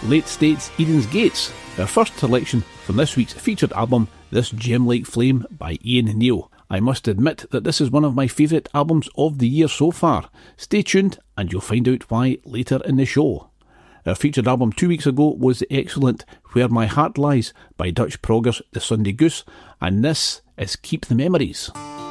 Late States Eden's Gates, our first selection from this week's featured album, This Gem-Like Flame by Ian Neil. I must admit that this is one of my favourite albums of the year so far. Stay tuned and you'll find out why later in the show. Our featured album 2 weeks ago was the excellent Where My Heart Lies by Dutch proggers The Sunday Goose, and this is Keep the Memories.